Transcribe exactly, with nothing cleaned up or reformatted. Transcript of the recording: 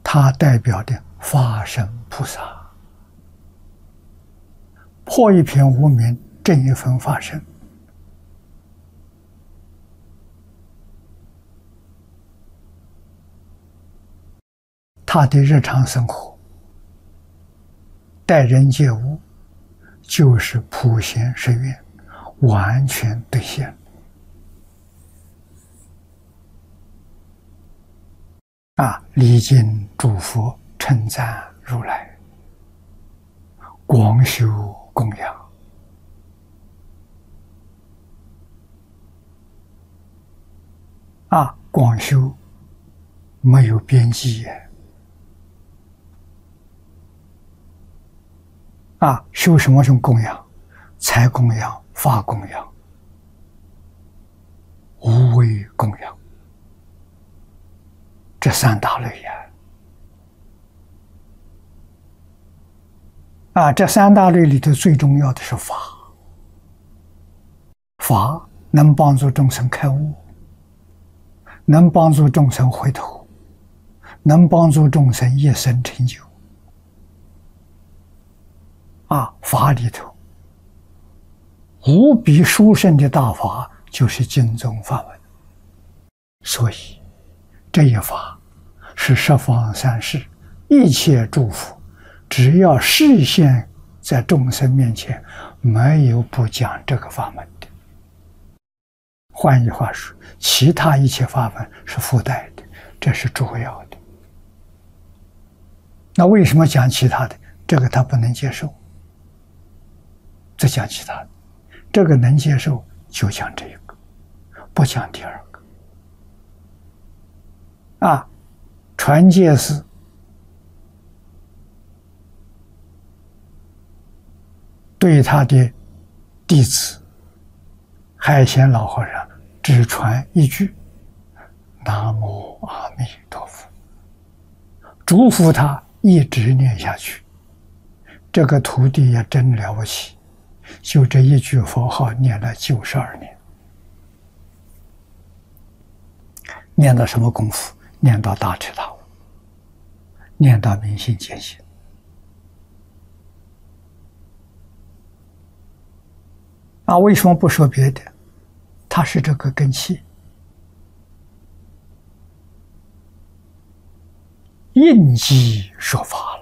它代表的法身菩萨。破一片无明，正一分法身。他的日常生活、待人接物，就是普贤誓愿，完全兑现。啊！礼敬诸佛，称赞如来，广修供养。啊，广修没有边际也。啊，修什么种供养？财供养、法供养、无为供养，这三大类呀。啊，这三大类里头最重要的是法，法能帮助众生开悟，能帮助众生回头，能帮助众生一生成就。啊，法里头无比殊胜的大法，就是经宗法门。所以这一法是十方三世一切诸佛，只要示现在众生面前，没有不讲这个法门的。换句话说，其他一切法门是附带的，这是主要的。那为什么讲其他的？这个他不能接受，再讲其他的，这个能接受就讲这一个，不讲第二个。啊，传戒士对他的弟子海贤老和尚只传一句南无阿弥陀佛，嘱咐他一直念下去。这个徒弟也真了不起，就这一句佛号念了九十二年。念到什么功夫？念到大彻大悟，念到明心见性。啊，为什么不说别的？他是这个根器，应机说法了。